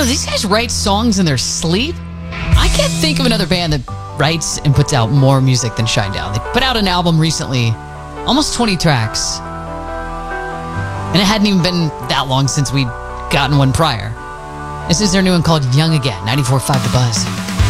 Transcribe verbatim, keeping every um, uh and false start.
know, these guys write songs in their sleep. I can't think of another band that writes and puts out more music than Shinedown. They put out an album recently, almost twenty tracks. And it hadn't even been that long since we'd gotten one prior. This is their new one called Young Again, ninety-four point five The Buzz.